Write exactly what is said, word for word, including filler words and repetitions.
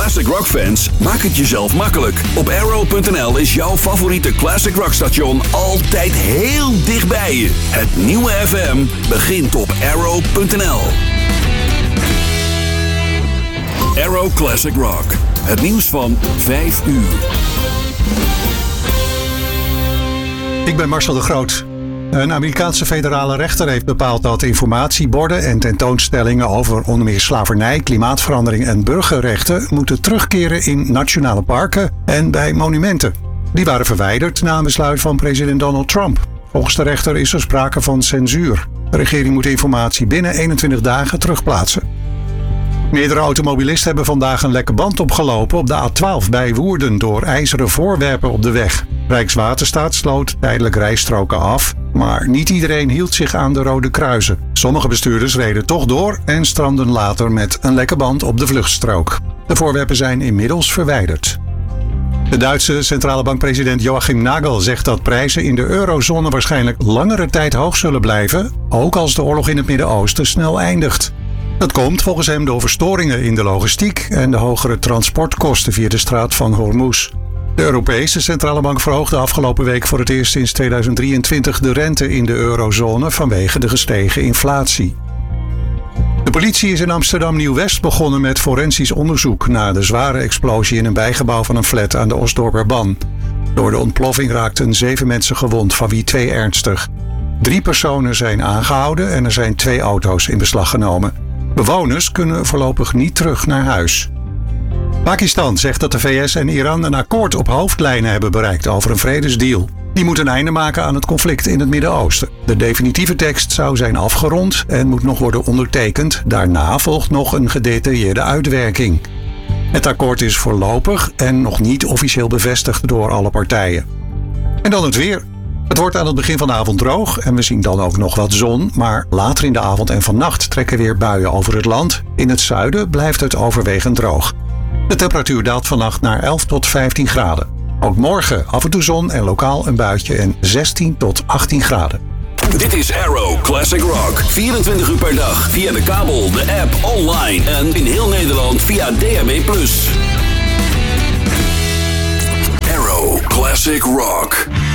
classic rock fans, maak het jezelf makkelijk. Op arrow punt n l is jouw favoriete classic rock station altijd heel dichtbij je. Het nieuwe F M begint op arrow punt n l. Arrow Classic Rock. Het nieuws van vijf uur. Ik ben Marcel de Groot. Een Amerikaanse federale rechter heeft bepaald dat informatieborden en tentoonstellingen over onder meer slavernij, klimaatverandering en burgerrechten moeten terugkeren in nationale parken en bij monumenten. Die waren verwijderd na een besluit van president Donald Trump. Volgens de rechter is er sprake van censuur. De regering moet informatie binnen eenentwintig dagen terugplaatsen. Meerdere automobilisten hebben vandaag een lekke band opgelopen op de A twaalf bij Woerden door ijzeren voorwerpen op de weg. Rijkswaterstaat sloot tijdelijk rijstroken af, maar niet iedereen hield zich aan de rode kruisen. Sommige bestuurders reden toch door en strandden later met een lekke band op de vluchtstrook. De voorwerpen zijn inmiddels verwijderd. De Duitse centrale bankpresident Joachim Nagel zegt dat prijzen in de eurozone waarschijnlijk langere tijd hoog zullen blijven, ook als de oorlog in het Midden-Oosten snel eindigt. Dat komt volgens hem door verstoringen in de logistiek en de hogere transportkosten via de straat van Hormuz. De Europese Centrale Bank verhoogde afgelopen week voor het eerst sinds tweeduizend drieëntwintig de rente in de eurozone vanwege de gestegen inflatie. De politie is in Amsterdam Nieuw-West begonnen met forensisch onderzoek na de zware explosie in een bijgebouw van een flat aan de Osdorperban. Door de ontploffing raakten zeven mensen gewond, van wie twee ernstig. Drie personen zijn aangehouden en er zijn twee auto's in beslag genomen. Bewoners kunnen voorlopig niet terug naar huis. Pakistan zegt dat de V S en Iran een akkoord op hoofdlijnen hebben bereikt over een vredesdeal. Die moet een einde maken aan het conflict in het Midden-Oosten. De definitieve tekst zou zijn afgerond en moet nog worden ondertekend. Daarna volgt nog een gedetailleerde uitwerking. Het akkoord is voorlopig en nog niet officieel bevestigd door alle partijen. En dan het weer. Het wordt aan het begin van de avond droog en we zien dan ook nog wat zon, maar later in de avond en vannacht trekken weer buien over het land. In het zuiden blijft het overwegend droog. De temperatuur daalt vannacht naar elf tot vijftien graden. Ook morgen af en toe zon en lokaal een buitje en zestien tot achttien graden. Dit is Arrow Classic Rock. vierentwintig uur per dag via de kabel, de app, online en in heel Nederland via D A B plus. Arrow Classic Rock.